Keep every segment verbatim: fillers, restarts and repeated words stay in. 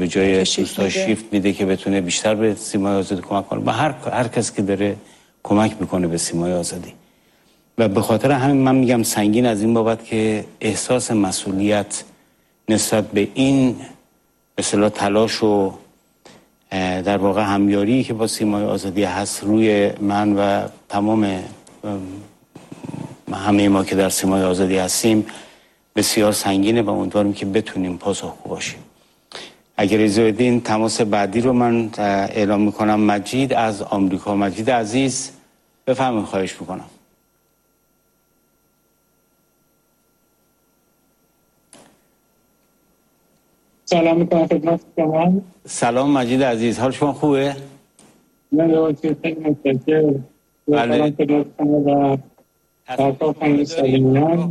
به جای دوستا شیفت میده که بتونه بیشتر به سیمای آزادی کمک کنه و هر هر کس که داره کمک میکنه به سیمای آزادی. و به خاطر همین من میگم سنگین از این بابت که احساس مسئولیت نسبت به این به اصطلاح تلاش و در واقع همیاری که با سیمای آزادی هست روی من و تمام همه ما که در سیمای آزادی هستیم بسیار سنگینه و امیدواریم که بتونیم پاسخگو باشیم. اگر اجازه بدین تماس بعدی رو من اعلام میکنم. مجید از آمریکا. مجید عزیز بفرمایید، خواهش میکنم. سلام میکنم خدمت شما. سلام مجید عزیز، حال شما خوبه؟ نه خیلی متشکرم. بله. خدمت شما و تاکا خانم سلیمیان.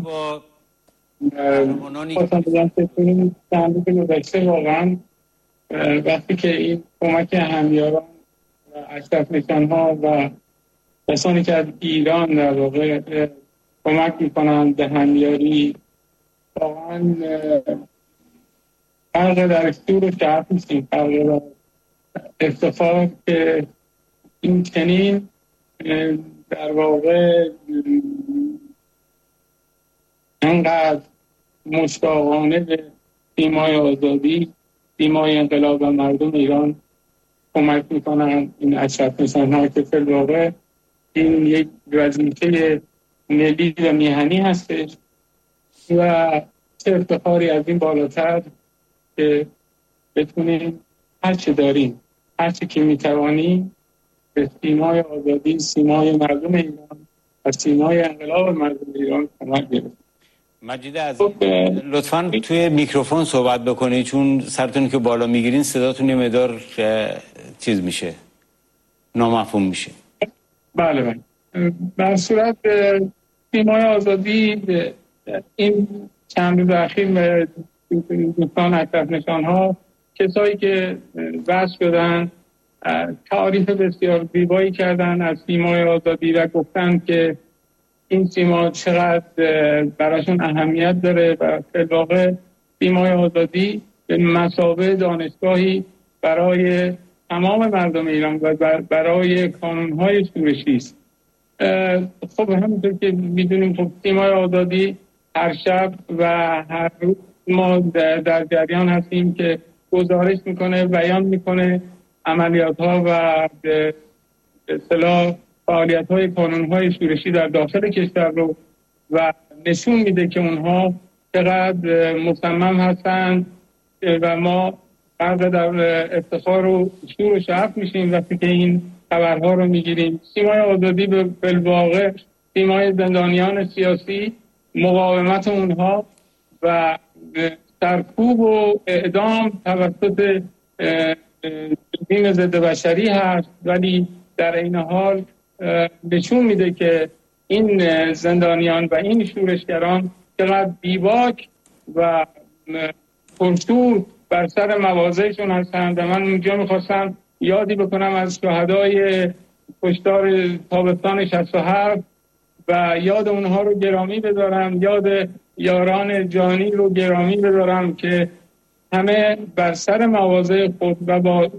خواستم بگم که این چند روز گذشته واقعا وقتی که این کمک همیاران و اشرف نشان‌ها و کسانی که از ایران در واقع کمک میکنند به همیاری واقعا فرق در شور و شعف میشیم، فرق در افتخار که این چنین در واقع انقدر مشتاقانه به سیمای آزادی، سیمای انقلاب و مردم ایران کمک میکنن. این اشرف نشان‌ها که فی الواقع این یک وظیفه ملی و میهنی هستش و چه افتخاری از این بالاتر که بتونیم هر چه داریم، هر چه که میتوانیم به سیمای آزادی، سیمای مردم ایران و سیمای انقلاب مردم ایران کمک گرفتیم. مجید عزیز لطفاً توی میکروفون صحبت بکنید چون سرتون که بالا میگیرین صداتون یه مقدار چیز میشه، نامفهوم میشه. بله بله. در صورت سیمای آزادی این چند روز اخیر دوستان اشرف نشان‌ها، کسایی که وصل شدن، تعریف بسیار زیبایی کردن از سیمای آزادی و گفتن که این سیما چقدر براشون اهمیت داره و در واقع سیمای آزادی به مثابه دانشگاهی برای تمام مردم ایران و برای کانون‌های شورشی است. خب همونطور که میدونیم خب سیمای آزادی هر شب و هر روز ما در جریان هستیم که گزارش میکنه، بیان میکنه عملیات‌ها و به اصطلاح فعالیت‌های کانون‌های شورشی در داخل کشور رو و نشون میده که اونها چقدر مصمم هستند و ما غرق در افتخار و شور و شعف میشیم وقتی که این خبرها رو میگیریم. سیمای آزادی به بالواقع سیمای زندانیان سیاسی، مقاومت اونها و سرکوب و اعدام توسط رژیم ضد بشری هست، ولی در این حال نشون میده که این زندانیان و این شورشگران چقدر بیباک و پرشور بر سر مواضعشون هستند. و من اونجا میخواستم یادی بکنم از شهدای کشتار تابستان شصت و هفت و یاد اونها رو گرامی بدارم، یاد یاران جانی رو گرامی بدارم که همه بر سر مواضع خود و با,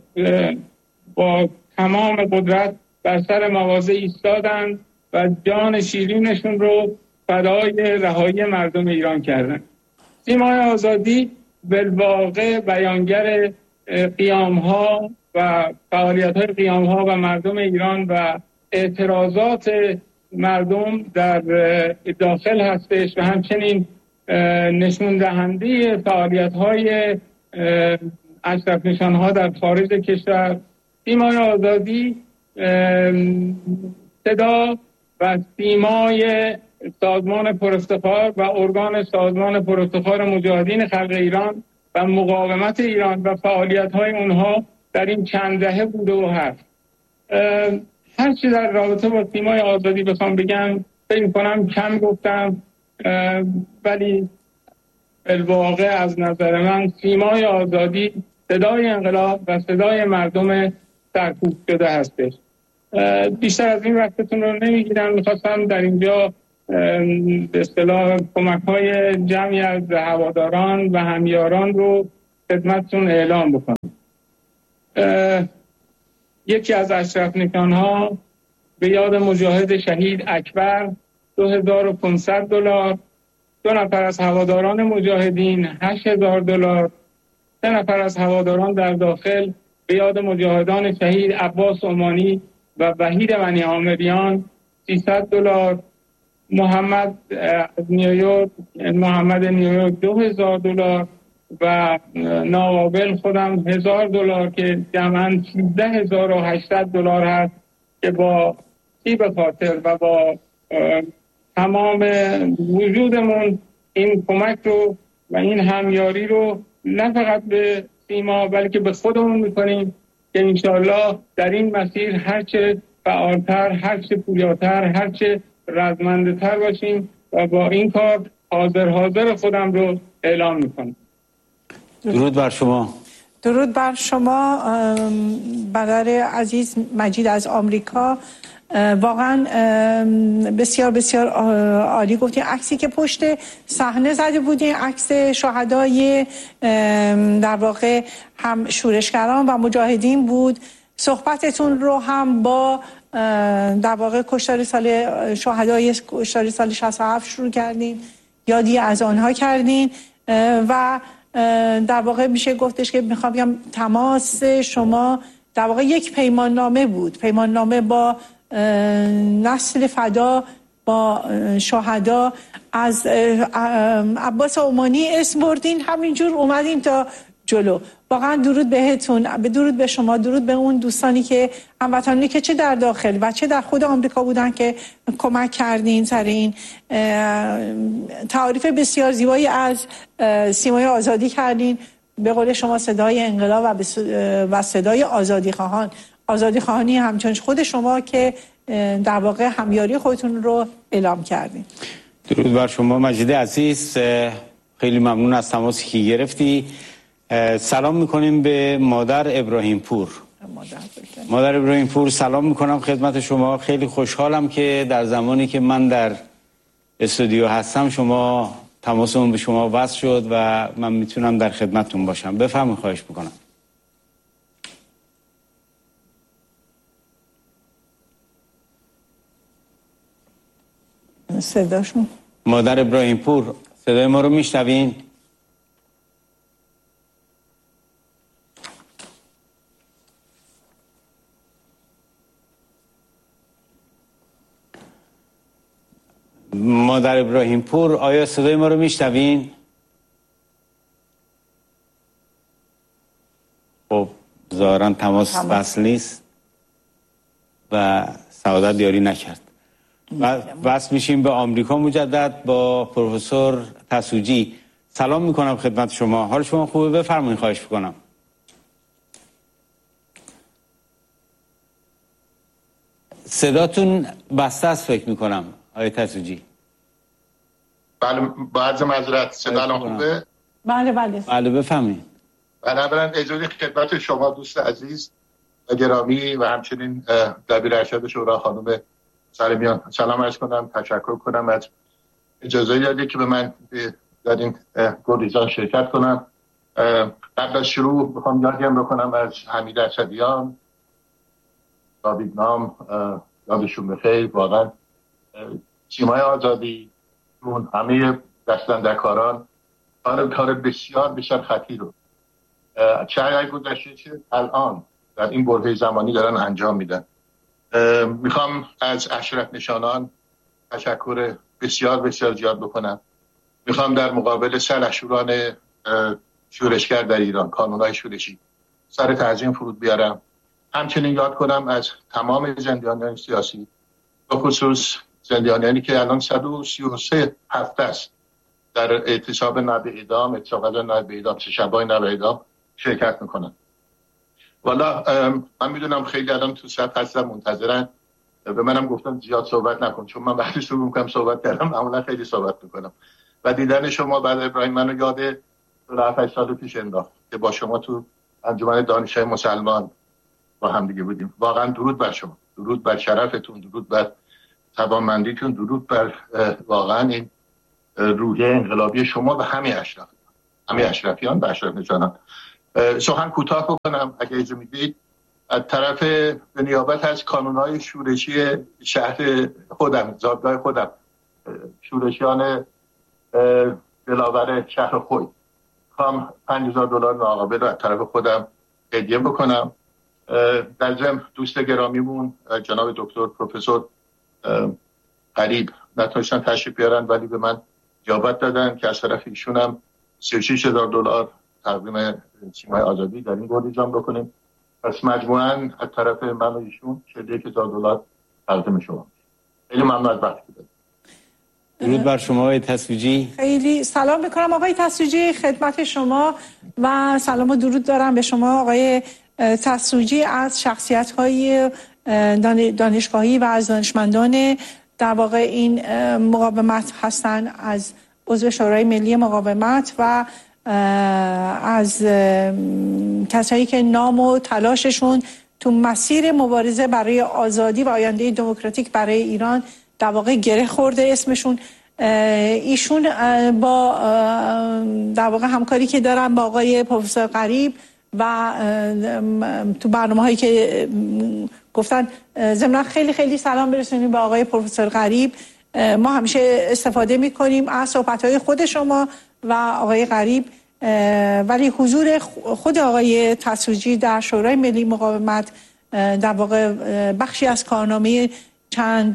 با تمام قدرت بر سر مواضع ایستادند و جان شیرینشون رو فدای رهایی مردم ایران کردند. سیمای آزادی بالواقع بیانگر قیام‌ها و فعالیت‌های قیام‌ها و مردم ایران و اعتراضات مردم در داخل هستش و همچنین نشون دهنده فعالیت‌های اشرف نشان‌ها در خارج کشور. سیمای آزادی صدا و سیمای سازمان پرافتخار و ارگان سازمان پرافتخار مجاهدین خلق ایران و مقاومت ایران و فعالیت‌های اونها در این چند دهه بوده و هست. هر چی در رابطه با سیمای آزادی بخوام بگم فکر می‌کنم کم گفتم، ولی بالواقع از نظر من سیمای آزادی صدای انقلاب و صدای مردم سرکوب شده هستش. بیشتر از این وقتتون رو نمیگیرم. میخواستم در اینجا به اصطلاح کمک‌های جمعی از هواداران و همیاران رو خدمتتون اعلام بکنم. یکی از اشرف نشان‌ها به یاد مجاهد شهید اکبر دو هزار و پانصد دلار، دو نفر از هواداران مجاهدین هشت هزار دلار، سه نفر از هواداران در داخل به یاد مجاهدان شهید عباس عمانی و وحید منی عامریان سیصد دلار، محمد نیویورک محمد نیویورک دو هزار دلار و ناقابل خودم هزار دلار که جمعاً سیزده هزار و هشتصد دلار هست که با طیب خاطر و با تمام وجودمون این کمک رو و این همیاری رو نه فقط به سیما بلکه به خودمون میکنیم که انشاءالله در این مسیر هرچه فعالتر، هرچه پویاتر، هرچه رزمندتر باشیم و با این کار حاضر حاضر خودم رو اعلام میکنم. درود بر شما. درود بر شما برادر عزیز مجید از آمریکا. واقعا بسیار بسیار عالی گفتین. عکسی که پشت صحنه زده بودین عکس شهدای در واقع هم شورشگران و مجاهدین بود. صحبتتون رو هم با در واقع کشتار سال شهدای کشتار سال شصت و هفت شروع کردین، یادی از آنها کردین و در واقع میشه گفتش که میخوام بگم تماس شما در واقع یک پیمان نامه بود، پیمان نامه با نسل فدا، با شهدا. از عباس عمانی اسم بردین، همینجور اومدین تا جلو. واقعا درود بهتون، به درود به شما، درود به اون دوستانی که هموطنانی که چه در داخل و چه در خود آمریکا بودن که کمک کردین سر این. تعریف بسیار زیبایی از سیمای آزادی کردین، به قول شما صدای انقلاب و صدای آزادی خواهان. آزادی خواهانی همچون خود شما که در واقع همیاری خودتون رو اعلام کردین. درود بر شما مجید عزیز، خیلی ممنون از تماسی که گرفتی. سلام میکنیم به مادر ابراهیم پور. مادر, مادر ابراهیم پور سلام میکنم خدمت شما. خیلی خوشحالم که در زمانی که من در استودیو هستم شما تماسمون به شما وصل شد و من میتونم در خدمتتون باشم. بفرمایید، خواهش میکنم. صداشون مادر ابراهیم پور، صدای ما رو میشنوین؟ مادر ابراهیم پور، آیا صدای ما رو میشنوین؟ خب ظاهرا تماس وصل نیست و سعادت یاری نکرد. و وصل میشیم به آمریکا مجدد با پروفسور تسوجی. سلام میکنم خدمت شما. حال شما خوبه؟ بفرمایید، خواهش میکنم. صداتون بسته است فکر میکنم آقای تسوجی. بله، با عرض معذرت صدا الان خوبه؟ بله بله بله بفرمایید. بنابراین اجازه خدمت شما دوست عزیز و گرامی و همچنین دبیر ارشد شورا خانم سرمیان سلام عرض کنم، تشکر کنم از اجازه دادی که به من در این گریزان شرکت کنم. قبل از شروع میخوام یادیم بکنم از حمید اسدیان، داوید نام، یادشون بخیر. واقعا سیمای آزادی اون همه دست‌اندرکاران کار کار بسیار بسیار خطیر رو چه اگر گذشته چه الان در این برهه زمانی دارن انجام میدن. میخوام از اشرف نشانان تشکر بسیار بسیار زیاد بکنم. میخوام در مقابل سرشوران شورشگر در ایران، کانونهای شورشی، سر تعظیم فرود بیارم. همچنین یاد کنم از تمام زندانیان سیاسی، به خصوص زندانیانی که الان صد و سی و سه هفته است در اعتصاب نه به اعدام، اعتصاب نه به اعدام، سه شبای نه به اعدام شرکت میکنن. والا من میدونم خیلی الان تو صف هستن منتظرن. به منم گفتن زیاد صحبت نکن، چون من وقتی شروع میکنم صحبت کردم معمولا خیلی صحبت میکنم و دیدن شما بعد ابراهیم منو یاد هفت سال پیش انداخت که با شما تو انجمن دانشجوی مسلمان با هم دیگه بودیم. واقعا درود بر شما، درود بر شرفتون، درود بر توانمندیتون، درود بر واقعا این روحیه انقلابی شما و همه اشراف. همه اشرفیان و اشرف نشانان. سخن کوتاه بکنم اگه اجازه میدید. از طرف به نیابت از کانون‌های شورشی شهر خودم، زادگاه خودم، شورشیان دلاور شهر خود، هم پنج هزار دلار ناقابل رو از طرف خودم هدیه بکنم. در ضمن دوست گرامیمون جناب دکتر پروفسور غریب نتونستن تشریف بیارن ولی به من اجابت دادن که از طرف ایشون هم سی و شش هزار دلار تقدیم سیمای آزادی در این گرد ایجام بکنیم. پس مجموعاً از طرف من و ایشون چهل و یک هزار دلار تقدیم شما. خیلی ممنون از وقتی که دادید. درود بر شما آقای تسویجی. خیلی سلام میکنم آقای تسویجی خدمت شما و سلام و درود دارم به شما آقای تسویجی از شخصیت‌های دانشگاهی و از دانشمندان در واقع این مقاومت هستن، از عضو شورای ملی مقاومت و از کسایی که نام و تلاششون تو مسیر مبارزه برای آزادی و آینده دموکراتیک برای ایران در واقع گره خورده اسمشون. ایشون با در واقع همکاری که دارن با آقای پروفسور غریب و تو برنامه هایی که گفتن، ضمن خیلی خیلی سلام برسونیم به آقای پروفسور غریب. ما همیشه استفاده میکنیم از صحبت های خود شما و آقای غریب، ولی حضور خود آقای تسویجی در شورای ملی مقاومت در واقع بخشی از کارنامه چند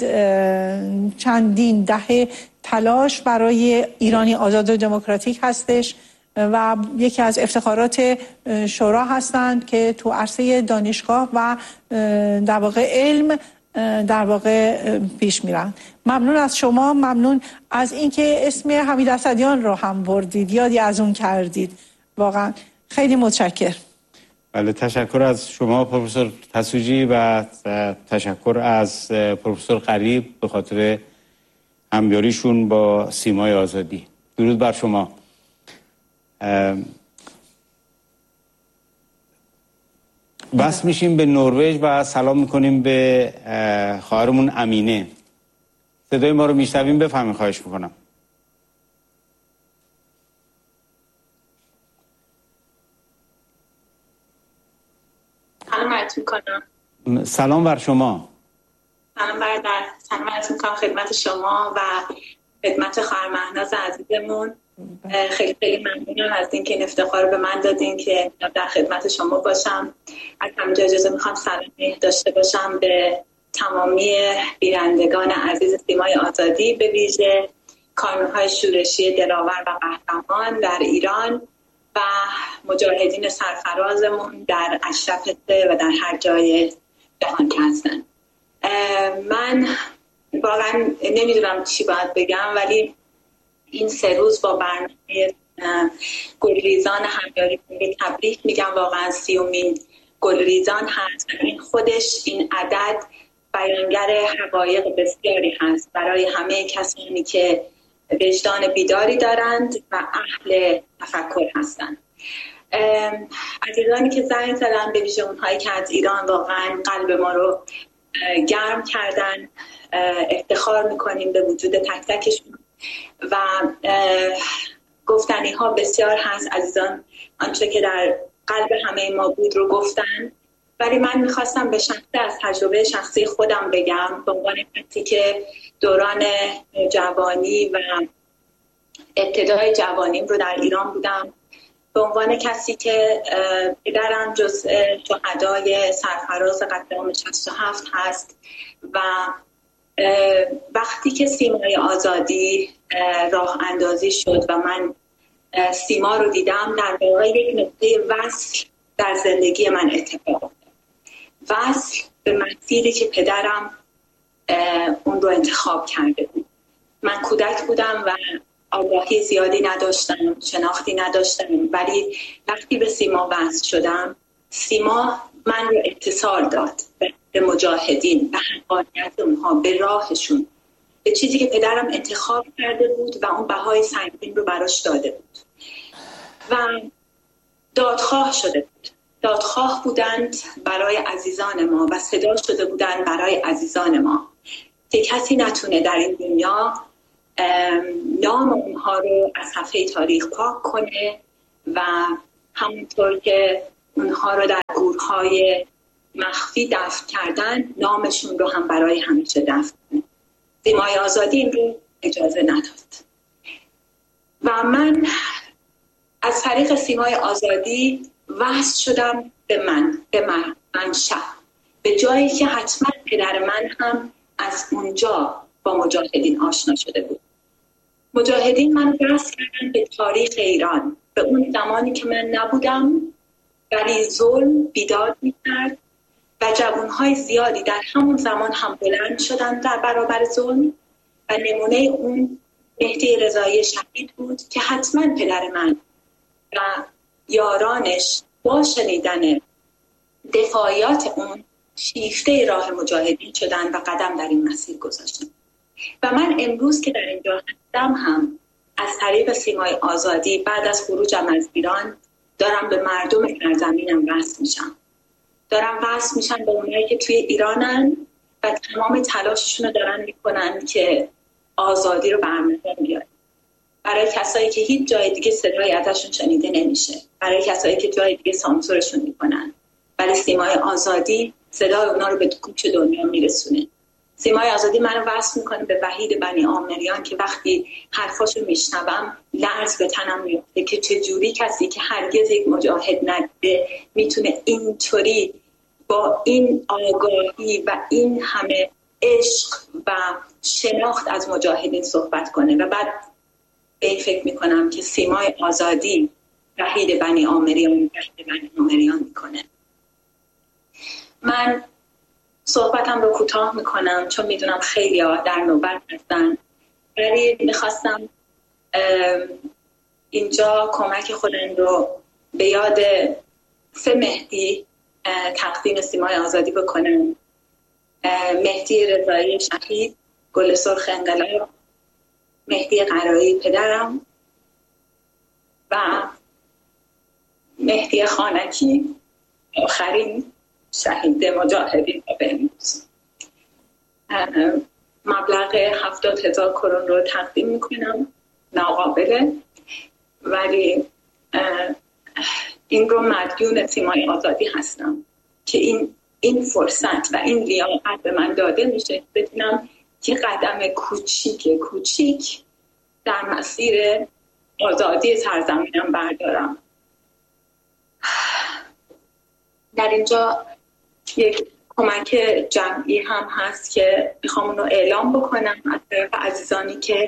چندین دهه تلاش برای ایرانی آزاد و دموکراتیک هستش و یکی از افتخارات شورا هستند که تو عرصه دانشگاه و در واقع علم در واقع پیش میرن. ممنون از شما، ممنون از اینکه اسم حمید اسدیان رو هم بردید، یادی از اون کردید. واقعا خیلی متشکرم. بله، تشکر از شما پروفسور تسویجی و تشکر از پروفسور غریب به خاطر همیاریشون با سیمای آزادی. درود بر شما. بس میشیم به نروژ و سلام میکنیم به خواهرمون امینه. صدای ما رو میشنویم؟ بفهمین خواهش میکنم. سلام عرض میکنم. سلام بر شما. سلام برادر، سلام عرض میکنم خدمت شما و خدمت خواهر مهناز عزیزمون. خیلی خیلی ممنونم از اینکه این افتخار رو به من دادین که در خدمت شما باشم. از همینجا اجازه میخوام سلامی داشته باشم به تمامی بینندگان عزیز سیمای آزادی، به ویژه کانون‌های شورشی دلاور و قهرمان در ایران و مجاهدین سرفرازمون در اشرف و در هر جای جهان که هستن. من واقعا نمیدونم چی باید بگم، ولی این سه روز با برنامه گلریزان همیاری تبریک میگم. واقعا سیومین گلریزان هست. این خودش، این عدد بیانگر حقایق بسیاری هست برای همه کسانی که وجدان بیداری دارند و اهل تفکر هستند. عزیزانی که زنگ زدن، به ویژه اونهایی که از ایران واقعا قلب ما رو گرم کردن، افتخار میکنیم به وجود تک تکشون و گفتنی ها بسیار هست. عزیزان آنچه که در قلب همه ما بود رو گفتن، ولی من میخواستم به شخصه از تجربه شخصی خودم بگم، به عنوان کسی که دوران جوانی و ابتدای جوانیم رو در ایران بودم، به عنوان کسی که پدرم جزء شهدای سرفراز قتل عام شصت و هفت هست و وقتی که سیمای آزادی راه اندازی شد و من سیما رو دیدم، در واقع یک نقطه وصل در زندگی من اتفاق افتاد. وصل به مسیری که پدرم اون رو انتخاب کرده بود. من کودک بودم و آگاهی زیادی نداشتم، شناختی نداشتم، ولی وقتی به سیما وصل شدم، سیما من رو اتصال داد به مجاهدین، به حقانیت اونها، به راهشون، به چیزی که پدرم انتخاب کرده بود و اون بهای سنگین رو براش داده بود و دادخواه شده بود. دادخواه بودند برای عزیزان ما و صدا شده بودند برای عزیزان ما که کسی نتونه در این دنیا نام اونها رو از صفحه تاریخ پاک کنه و همونطور که اونها رو در گورهای مخفی دفن کردن، نامشون رو هم برای همیشه دفن کردن. سیمای آزادی این رو اجازه نداد و من از طریق سیمای آزادی وصل شدم به من، به من منشأ، به جایی که حتما پدر من هم از اونجا با مجاهدین آشنا شده بود. مجاهدین من وصل کردن به تاریخ ایران، به اون زمانی که من نبودم ولی ظلم بیداد می‌کرد و جوانهای زیادی در همون زمان هم بلند شدن در برابر ظلم و نمونه اون مهدی رضایی شهید بود که حتما پدر من و یارانش با شنیدن دفاعیات اون شیفته راه مجاهدین شدن و قدم در این مسیر گذاشتن. و من امروز که در اینجا هستم هم از طریق سیمای آزادی بعد از خروجم از ایران دارم به مردم سرزمینم وصل میشم. دارم وصل میشم به اونایی که توی ایرانن و تمام تلاششون رو دارن میکنن که آزادی رو برنامه بیارن. برای کسایی که هیچ جای دیگه صدای ازشون شنیده نمیشه، برای کسایی که جای دیگه سانسورشون میکنن، ولی سیمای آزادی صدای اونا رو به گوش دنیا میرسونه. سیمای آزادی منو وصل میکنه به وحید بنی عامریان که وقتی حرفاشو میشنوم لرز به تنم میفته که چجوری کسی که هرگز یک مجاهد ندیده میتونه اینطوری با این آگاهی و این همه عشق و شناخت از مجاهدین صحبت کنه. و بعد به این فکر میکنم که سیمای آزادی وحید بنی عامریان وحید بنی عامریان میکنه. من صحبتم رو کوتاه میکنم چون میدونم خیلی ها در نوبت هستن، ولی میخواستم اینجا کمک خودم رو به یاد سه مهدی تقدیم سیمای آزادی بکنم. مهدی رضایی شهید، گل سرخ انقلاب، مهدی قرایی پدرم و مهدی خانکی آخرین شهید مجاهدین و بهروز. مبلغ هفتاد هزار کرون رو تقدیم میکنم، ناقابله، ولی این رو مدیون سیمای آزادی هستم که این این فرصت و این لیاقت به من داده میشه بدونم که قدم کوچیک کوچیک در مسیر آزادی سرزمینم بردارم. در اینجا یک کمک جمعی هم هست که میخوام اونو اعلام بکنم از طرف عزیزانی که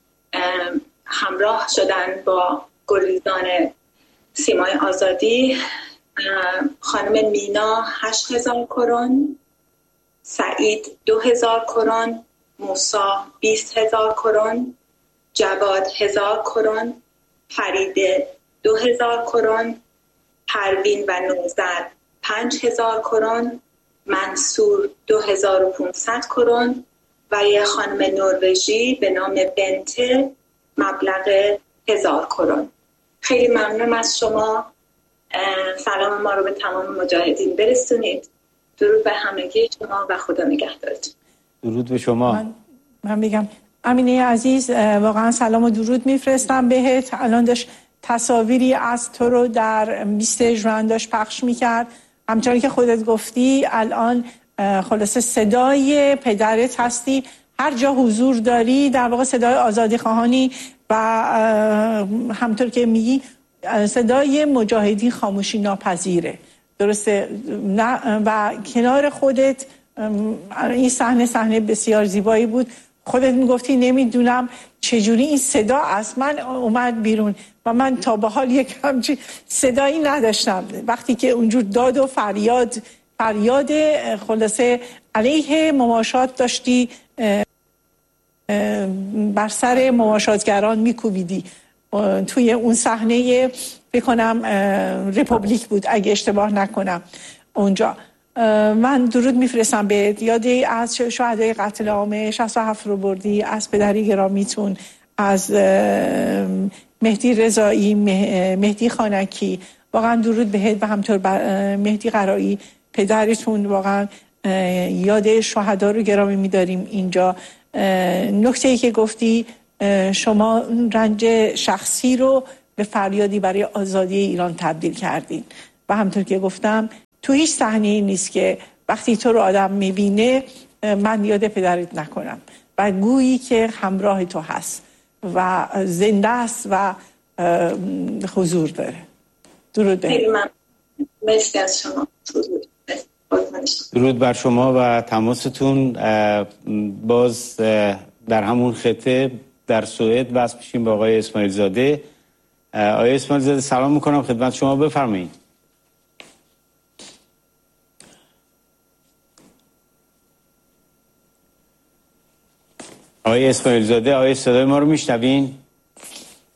همراه شدن با گریزان سیمای آزادی. خانم مینا هشت هزار کرون، سعید دو هزار کرون، موسا بیست هزار کرون، جواد هزار کرون، فریده دو هزار کرون، پروین و نوزر پنج هزار کرون، منصور دو هزار و پونصد کرون و یه خانم نروژی به نام بنته مبلغ هزار کرون. خیلی ممنونم از شما. سلام ما رو به تمام مجاهدین برسونید. درود به همگی شما و خدا نگهدارتون. درود به شما. من, من میگم امینه عزیز، واقعا سلام و درود میفرستم بهت. الان داشت تصاویری از تو رو در بیست ژوئن داشت پخش میکرد. همچنان که خودت گفتی الان خلاصه صدای پدرت هستی، هر جا حضور داری در واقع صدای آزادی خواهانی و همطور که میگی صدای مجاهدین خاموشی ناپذیره. درسته نه؟ و کنار خودت این صحنه صحنه بسیار زیبایی بود. خودت میگفتی نمیدونم چجوری این صدا از من اومد بیرون و من تا به حال یک همچین صدایی نداشتم. وقتی که اونجور داد و فریاد فریاد خلاصه علیه مماشات داشتی بر سر مماشاتگران میکوبیدی توی اون صحنه، فکر کنم رپوبلیک بود اگه اشتباه نکنم اونجا. من درود میفرستم به یادی از شهدای قتل عام شصت و هفت رو بردی، از پدری گرامیتون، از مهدی رضایی، مهدی خانکی، واقعا درود بهت و همطور مهدی قرایی پدرتون. واقعا یاد شهدا رو گرامی میداریم اینجا. نکته‌ای که گفتی شما رنج شخصی رو به فریادی برای آزادی ایران تبدیل کردین. و همطور که گفتم تو هیچ صحنه‌ای نیست که وقتی تو رو آدم میبینه من یاد پدرت نکنم و گویی که همراه تو هست و زنده است و حضور داره. درود مرسی از شما. درود بر شما و تماستون. باز در همون خطه در سوئد وصل میشیم با آقای اسماعیل زاده. آقای اسماعیل زاده سلام میکنم خدمت شما، بفرمایید. آقای اسماعیل زاده، آقای صدای ما رو میشنوین؟